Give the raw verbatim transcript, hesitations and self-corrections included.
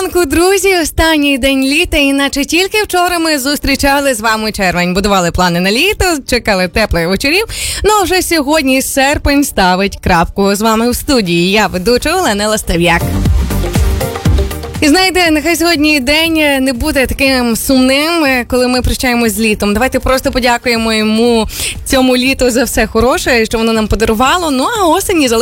ранку, друзі. Останній день літа, і наче тільки вчора ми зустрічали з вами червень. Будували плани на літо, чекали теплих вечорів. Ну, а вже сьогодні серпень ставить крапку. З вами в студії я, ведуча Олена Ластов'як. І знаєте, нехай сьогодні день не буде таким сумним, коли ми прощаємось з літом. Давайте просто подякуємо йому, цьому літу, за все хороше, що воно нам подарувало. Ну, а осені